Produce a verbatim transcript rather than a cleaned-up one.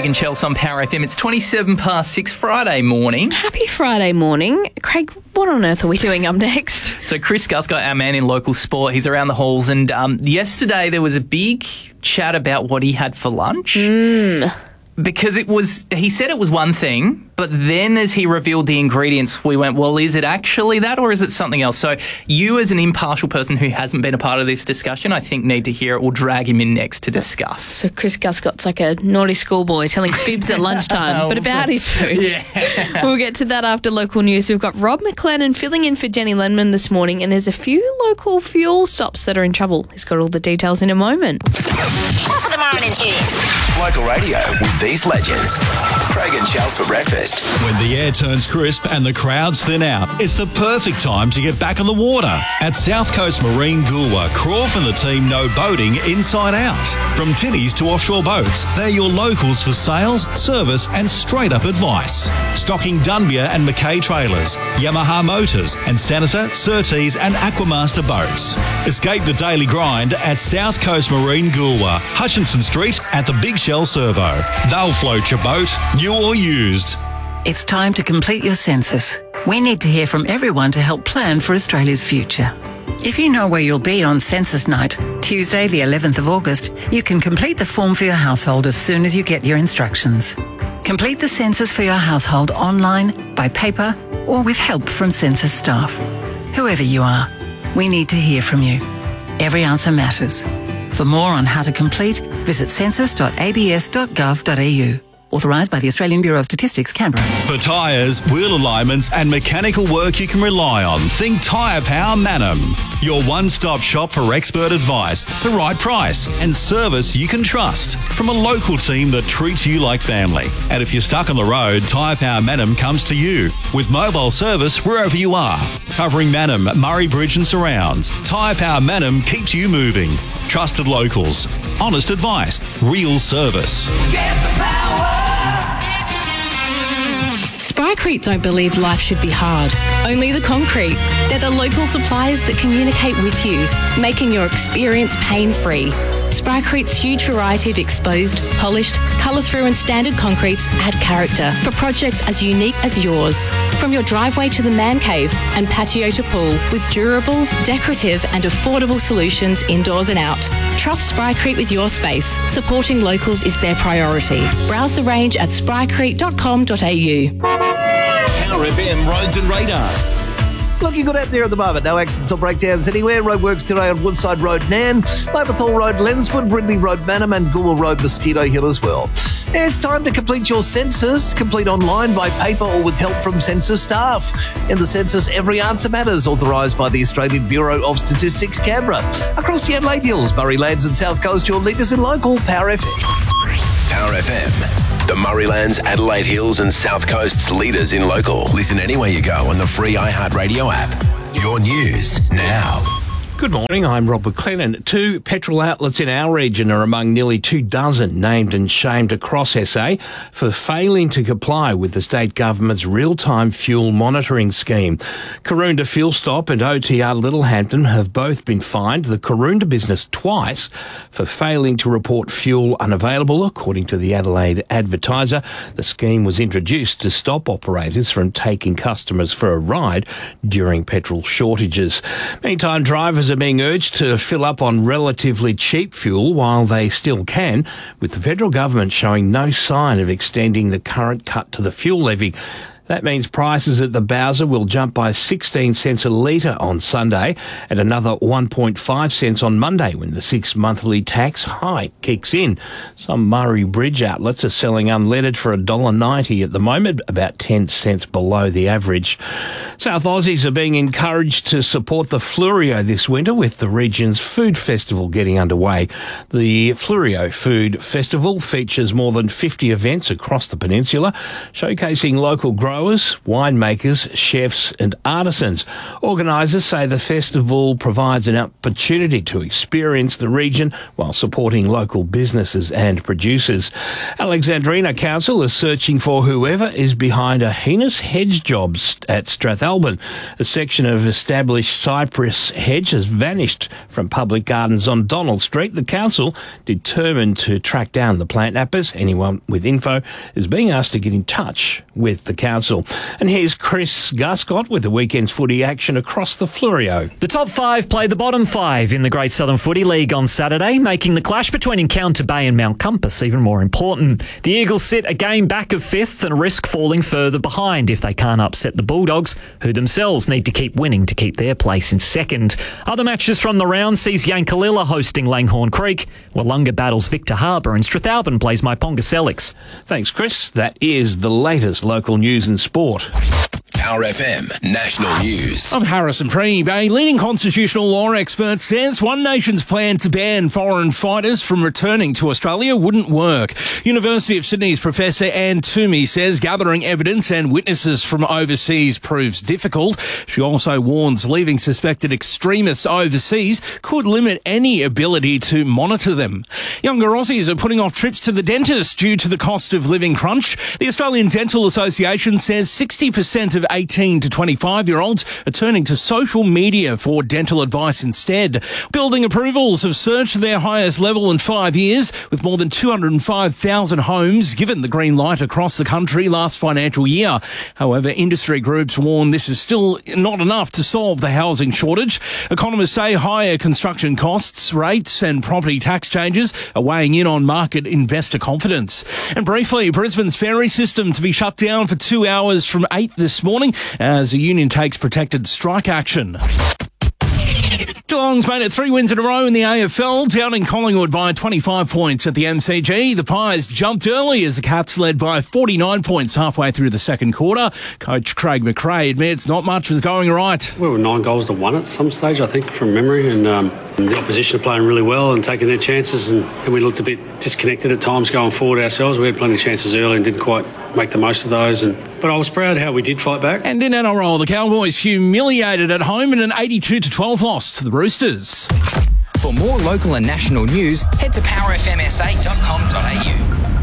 Craig and Chelsea on Power F M. It's twenty-seven past six Friday morning. Happy Friday morning. Craig, what on earth are we doing up next? So Chris Guscott, our man in local sport, he's around the halls, and um, yesterday there was a big chat about what he had for lunch. Mm. Because it was, he said it was one thing, but then as he revealed the ingredients, we went, well, is it actually that or is it something else? So you as an impartial person who hasn't been a part of this discussion, I think need to hear it. We'll drag him in next to discuss. So Chris Guscott's like a naughty schoolboy telling fibs at lunchtime, but about his food. Yeah. We'll get to that after local news. We've got Rob McLennan filling in for Jenny Lenman this morning, and there's a few local fuel stops that are in trouble. He's got all the details in a moment. Top of the morning to you. Local radio with these legends. Craig and Chelsea for breakfast. When the air turns crisp and the crowds thin out, it's the perfect time to get back on the water. At South Coast Marine Goolwa, Croft and the team know boating inside out. From tinnies to offshore boats, they're your locals for sales, service and straight-up advice. Stocking Dunbia and Mackay trailers, Yamaha motors and Senator, Surtees and Aquamaster boats. Escape the daily grind at South Coast Marine Goolwa, Hutchinson Street at the Big Shell Servo. They'll float your boat, new or used. It's time to complete your census. We need to hear from everyone to help plan for Australia's future. If you know where you'll be on census night, Tuesday the eleventh of August, you can complete the form for your household as soon as you get your instructions. Complete the census for your household online, by paper, or with help from census staff. Whoever you are, we need to hear from you. Every answer matters. For more on how to complete, visit census dot a b s dot gov dot a u. Authorised by the Australian Bureau of Statistics, Canberra. For tyres, wheel alignments and mechanical work you can rely on, think Tyre Power Manham. Your one-stop shop for expert advice, the right price and service you can trust. From a local team that treats you like family. And if you're stuck on the road, Tyre Power Manham comes to you with mobile service wherever you are. Covering Manham, Murray Bridge and surrounds, Tyre Power Manham keeps you moving. Trusted locals, honest advice, real service. Get the power! Sprycrete don't believe life should be hard, only the concrete. They're the local suppliers that communicate with you, making your experience pain-free. Sprycrete's huge variety of exposed, polished, colour-through and standard concretes add character for projects as unique as yours. From your driveway to the man cave and patio to pool, with durable, decorative and affordable solutions indoors and out. Trust Sprycrete with your space. Supporting locals is their priority. Browse the range at sprycrete dot com dot a u. Power F M Roads and Radar. Looking good out there at the moment. No accidents or breakdowns anywhere. Roadworks today on Woodside Road, Nan, Laverthall Road, Lenswood, Ridley Road, Manham and Goolwa Road, Mosquito Hill as well. It's time to complete your census. Complete online, by paper or with help from census staff. In the census, every answer matters. Authorised by the Australian Bureau of Statistics, Canberra. Across the Adelaide Hills, Murraylands and South Coast, your leaders in local Power F M. Power F M. The Murraylands, Adelaide Hills and South Coast's leaders in local. Listen anywhere you go on the free iHeartRadio app. Your news now. Good morning, I'm Rob McLennan. Two petrol outlets in our region are among nearly two dozen named and shamed across S A for failing to comply with the state government's real-time fuel monitoring scheme. Karoonda Fuel Stop and O T R Littlehampton have both been fined, the Karoonda business twice, for failing to report fuel unavailable, according to the Adelaide Advertiser. The scheme was introduced to stop operators from taking customers for a ride during petrol shortages. Meantime, drivers are being urged to fill up on relatively cheap fuel while they still can, with the federal government showing no sign of extending the current cut to the fuel levy. That means prices at the Bowser will jump by sixteen cents a litre on Sunday and another one point five cents on Monday when the six-monthly tax hike kicks in. Some Murray Bridge outlets are selling unleaded for one dollar ninety at the moment, about ten cents below the average. South Aussies are being encouraged to support the Flurio this winter, with the region's food festival getting underway. The Flurio Food Festival features more than fifty events across the peninsula, showcasing local growers growers, winemakers, chefs and artisans. Organisers say the festival provides an opportunity to experience the region while supporting local businesses and producers. Alexandrina Council is searching for whoever is behind a heinous hedge job at Strathalbyn. A section of established cypress hedge has vanished from public gardens on Donald Street. The council, determined to track down the plant nappers, anyone with info, is being asked to get in touch with the council. And here's Chris Guscott with the weekend's footy action across the Flurio. The top five play the bottom five in the Great Southern Footy League on Saturday, making the clash between Encounter Bay and Mount Compass even more important. The Eagles sit a game back of fifth and risk falling further behind if they can't upset the Bulldogs, who themselves need to keep winning to keep their place in second. Other matches from the round sees Yankalilla hosting Langhorne Creek, Wollonga battles Victor Harbour, and Strathalbyn plays Myponga Selix. Thanks, Chris. That is the latest local news and sport. Power F M National News. I'm Harrison Preeve. A leading constitutional law expert says One Nation's plan to ban foreign fighters from returning to Australia wouldn't work. University of Sydney's Professor Anne Toomey says gathering evidence and witnesses from overseas proves difficult. She also warns leaving suspected extremists overseas could limit any ability to monitor them. Younger Aussies are putting off trips to the dentist due to the cost of living crunch. The Australian Dental Association says sixty percent of eighteen to twenty-five-year-olds are turning to social media for dental advice instead. Building approvals have surged to their highest level in five years, with more than two hundred five thousand homes given the green light across the country last financial year. However, industry groups warn this is still not enough to solve the housing shortage. Economists say higher construction costs, rates and property tax changes are weighing in on market investor confidence. And briefly, Brisbane's ferry system to be shut down for two hours from eight this morning as the union takes protected strike action. Geelong's made it three wins in a row in the A F L, down in Collingwood by twenty-five points at the M C G. The Pies jumped early as the Cats led by forty-nine points halfway through the second quarter. Coach Craig McRae admits not much was going right. We were nine goals to one at some stage, I think, from memory, and, um, and the opposition are playing really well and taking their chances, and, and we looked a bit disconnected at times going forward ourselves. We had plenty of chances early and didn't quite make the most of those, and but I was proud how we did fight back. And in N R L, the Cowboys humiliated at home in an eighty-two to twelve loss to the Roosters. For more local and national news, head to power f m s a dot com dot a u.